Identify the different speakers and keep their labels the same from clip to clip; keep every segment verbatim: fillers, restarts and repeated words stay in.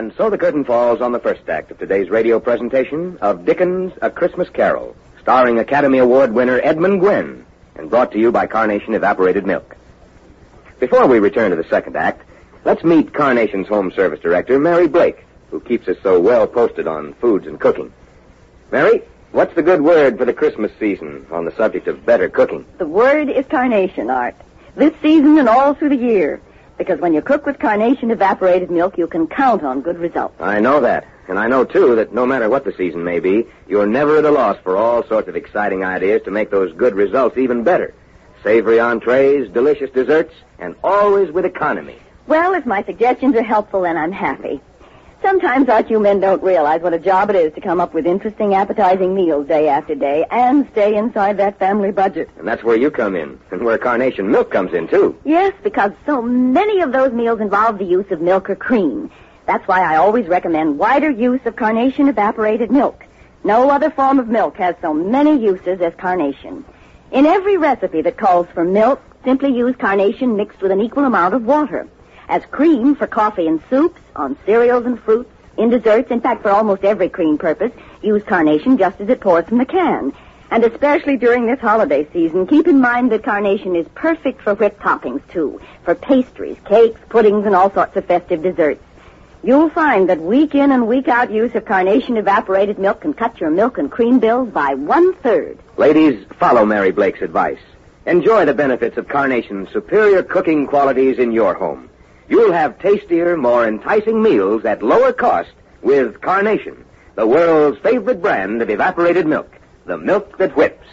Speaker 1: And so the curtain falls on the first act of today's radio presentation of Dickens' A Christmas Carol, starring Academy Award winner Edmund Gwenn, and brought to you by Carnation Evaporated Milk. Before we return to the second act, let's meet Carnation's Home Service Director, Mary Blake, who keeps us so well posted on foods and cooking. Mary, what's the good word for the Christmas season on the subject of better cooking?
Speaker 2: The word is carnation, Art. This season and all through the year. Because when you cook with Carnation Evaporated Milk, you can count on good results.
Speaker 1: I know that. And I know, too, that no matter what the season may be, you're never at a loss for all sorts of exciting ideas to make those good results even better. Savory entrees, delicious desserts, and always with economy.
Speaker 2: Well, if my suggestions are helpful, then I'm happy. Sometimes, Art, you men don't realize what a job it is to come up with interesting, appetizing meals day after day and stay inside that family budget.
Speaker 1: And that's where you come in, and where Carnation Milk comes in, too.
Speaker 2: Yes, because so many of those meals involve the use of milk or cream. That's why I always recommend wider use of Carnation Evaporated Milk. No other form of milk has so many uses as Carnation. In every recipe that calls for milk, simply use Carnation mixed with an equal amount of water. As cream for coffee and soups, on cereals and fruits, in desserts, in fact, for almost every cream purpose, use Carnation just as it pours from the can. And especially during this holiday season, keep in mind that Carnation is perfect for whipped toppings, too, for pastries, cakes, puddings, and all sorts of festive desserts. You'll find that week in and week out use of Carnation Evaporated Milk can cut your milk and cream bills by one-third.
Speaker 1: Ladies, follow Mary Blake's advice. Enjoy the benefits of Carnation's superior cooking qualities in your home. You'll have tastier, more enticing meals at lower cost with Carnation, the world's favorite brand of evaporated milk, the milk that whips.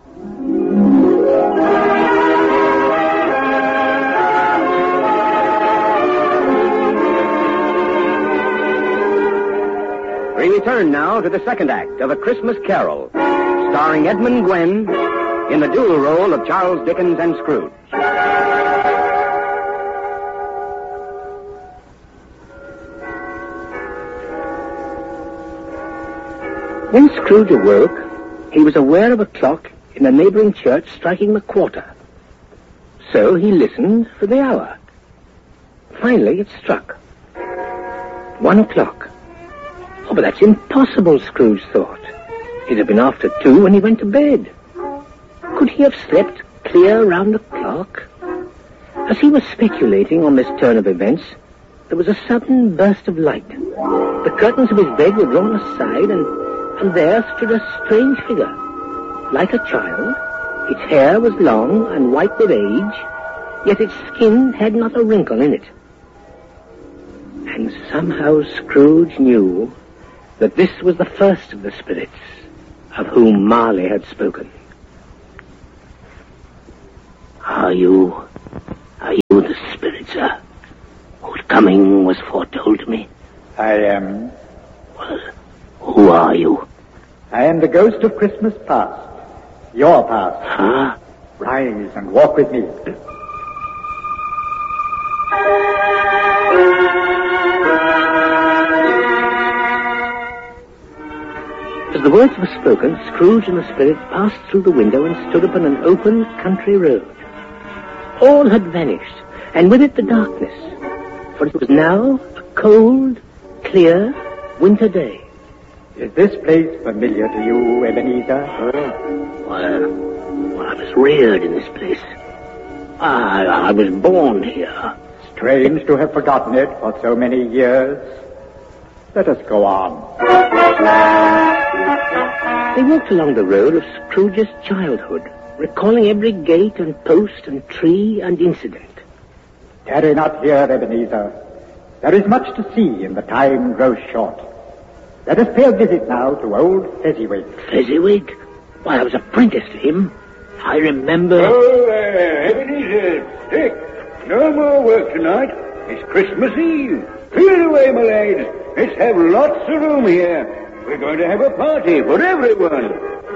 Speaker 1: We return now to the second act of A Christmas Carol, starring Edmund Gwenn in the dual role of Charles Dickens and Scrooge.
Speaker 3: When Scrooge awoke, he was aware of a clock in a neighboring church striking the quarter. So he listened for the hour. Finally, it struck. One o'clock. Oh, but that's impossible, Scrooge thought. It had been after two when he went to bed. Could he have slept clear round the clock? As he was speculating on this turn of events, there was a sudden burst of light. The curtains of his bed were drawn aside, and And there stood a strange figure. Like a child, its hair was long and white with age, yet its skin had not a wrinkle in it. And somehow Scrooge knew that this was the first of the spirits of whom Marley had spoken. Are you, are you the spirit, sir, whose coming was foretold to me?
Speaker 4: I am.
Speaker 3: Well, who are you?
Speaker 4: I am the ghost of Christmas past. Your past.
Speaker 3: Huh?
Speaker 4: Rise and walk with me.
Speaker 3: As the words were spoken, Scrooge and the spirit passed through the window and stood upon an open country road. All had vanished, and with it the darkness, for it was now a cold, clear, winter day.
Speaker 4: Is this place familiar to you, Ebenezer?
Speaker 3: Oh, well, well, I was reared in this place. I, I was born here.
Speaker 4: Strange to have forgotten it for so many years. Let us go on.
Speaker 3: They walked along the road of Scrooge's childhood, recalling every gate and post and tree and incident.
Speaker 4: Tarry not here, Ebenezer. There is much to see, and the time grows short. Let us pay a visit now to old Fezziwig.
Speaker 3: Fezziwig? Why, I was apprentice to him. I remember...
Speaker 5: Oh, there, Ebenezer, Dick. No more work tonight. It's Christmas Eve. Clear away, my lads. Let's have lots of room here. We're going to have a party for everyone.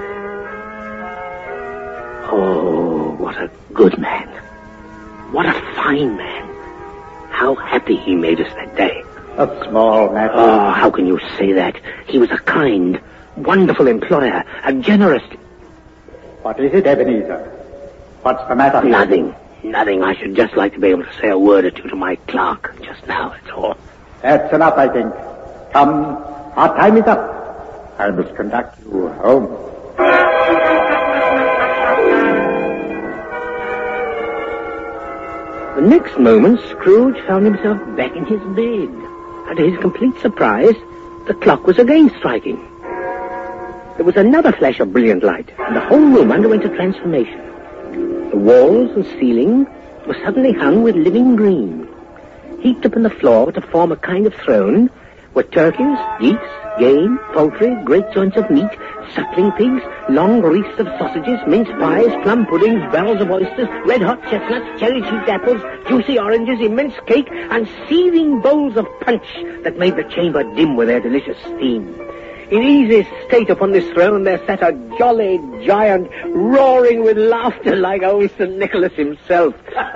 Speaker 3: Oh, what a good man. What a fine man. How happy he made us that day.
Speaker 4: A small matter.
Speaker 3: Oh, how can you say that? He was a kind, wonderful employer, a generous...
Speaker 4: What is it, Ebenezer? What's the matter?
Speaker 3: Nothing. Nothing. I should just like to be able to say a word or two to my clerk just now, that's all.
Speaker 4: That's enough, I think. Come, our time is up. I must conduct you home.
Speaker 3: The next moment, Scrooge found himself back in his bed. And to his complete surprise, the clock was again striking. There was another flash of brilliant light, and the whole room underwent a transformation. The walls and ceiling were suddenly hung with living green. Heaped up on the floor to form a kind of throne were turkeys, geese, game, poultry, great joints of meat, suckling pigs, long wreaths of sausages, mince pies, plum puddings, barrels of oysters, red-hot chestnuts, cherry-cheeked apples, juicy oranges, immense cake, and seething bowls of punch that made the chamber dim with their delicious steam. In easy state upon this throne there sat a jolly giant, roaring with laughter like old Saint Nicholas himself.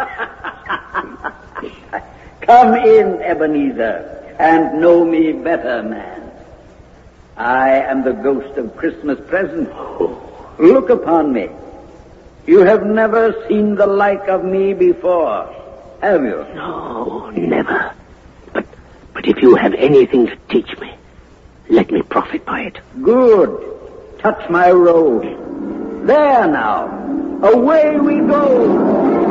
Speaker 6: Come in, Ebenezer, and know me better, man. I am the ghost of Christmas present. Look upon me. You have never seen the like of me before, have you?
Speaker 3: No, never. But, but if you have anything to teach me, let me profit by it.
Speaker 6: Good. Touch my robe. There now. Away we go.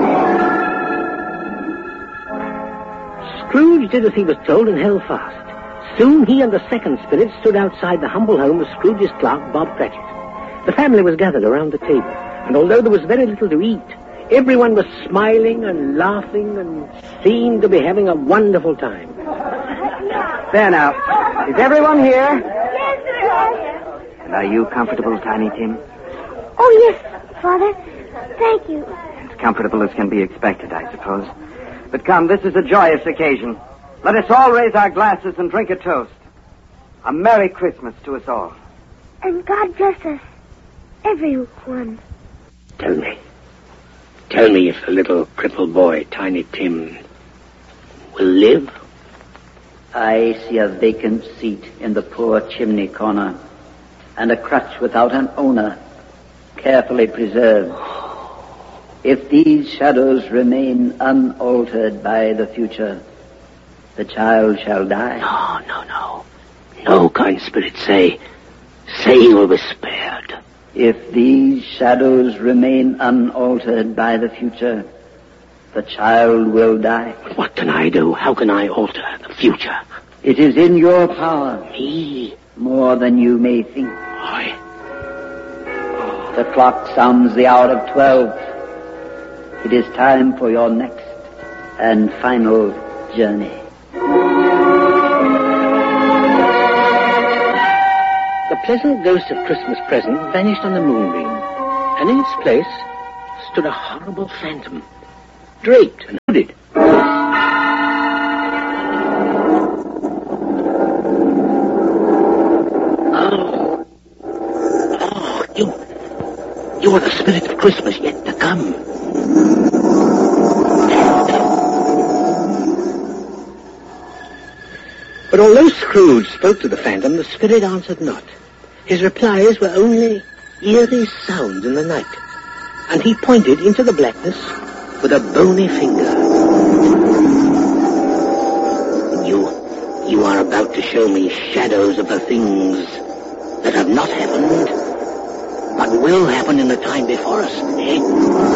Speaker 3: Scrooge did as he was told and held fast. Soon he and the second spirit stood outside the humble home of Scrooge's clerk, Bob Cratchit. The family was gathered around the table, and although there was very little to eat, everyone was smiling and laughing and seemed to be having a wonderful time.
Speaker 7: There now. Is everyone here?
Speaker 8: Yes, sir.
Speaker 7: And are you comfortable, Tiny Tim?
Speaker 8: Oh, yes, Father. Thank you.
Speaker 7: As comfortable as can be expected, I suppose. But come, this is a joyous occasion. Let us all raise our glasses and drink a toast. A Merry Christmas to us all.
Speaker 8: And God bless us, everyone.
Speaker 3: Tell me. Tell me if the little crippled boy, Tiny Tim, will live?
Speaker 6: I see a vacant seat in the poor chimney corner, and a crutch without an owner, carefully preserved. If these shadows remain unaltered by the future, the child shall die.
Speaker 3: No, no, no. No, kind spirit, say, say he will be spared.
Speaker 6: If these shadows remain unaltered by the future, the child will die.
Speaker 3: But what can I do? How can I alter the future?
Speaker 6: It is in your power.
Speaker 3: Me?
Speaker 6: More than you may think.
Speaker 3: I...
Speaker 6: The clock sounds the hour of twelve. It is time for your next and final journey.
Speaker 3: The pleasant ghost of Christmas present vanished on the moonbeam, and in its place stood a horrible phantom, draped and hooded. Oh, oh, you, you are the spirit of Christmas yet to come. But although Scrooge spoke to the phantom, the spirit answered not. His replies were only eerie sounds in the night, and he pointed into the blackness with a bony finger. You, you are about to show me shadows of the things that have not happened, but will happen in the time before us, eh?